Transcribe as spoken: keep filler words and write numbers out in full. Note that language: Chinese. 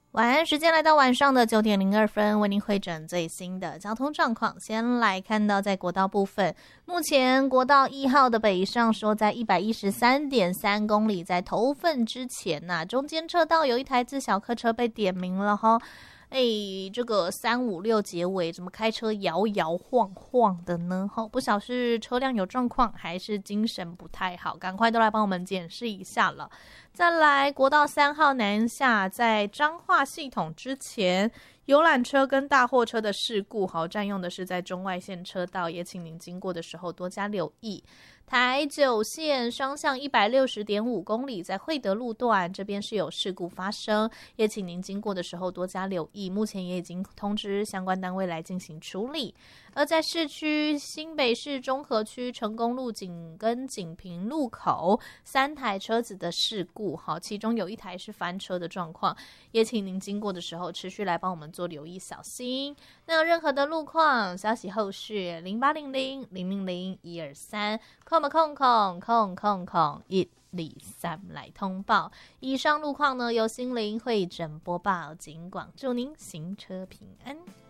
晚安时间来到晚上的九点零二分，为您汇整最新的交通状况。先来看到在国道部分，目前国道一号的北上说在一百一十三点三公里，在头份之前呐、啊，中间车道有一台自小客车被点名了哈。哎，这个三五六结尾怎么开车摇摇晃晃的呢？好，不晓是车辆有状况，还是精神不太好？赶快都来帮我们检视一下了。再来，国道三号南下，在彰化系统之前，游览车跟大货车的事故，好，占用的是在中外线车道，也请您经过的时候多加留意。台九线双向一百六十点五公里，在惠德路段这边是有事故发生，也请您经过的时候多加留意。目前也已经通知相关单位来进行处理。而在市区新北市中和区成功路景跟景平路口三台车子的事故，好，其中有一台是翻车的状况，也请您经过的时候持续来帮我们做留意，小心。那有任何的路况消息后续零八零零零零零一二三空空空空空空一二三来通报。以上路况呢由心灵会诊播报，警广祝您行车平安。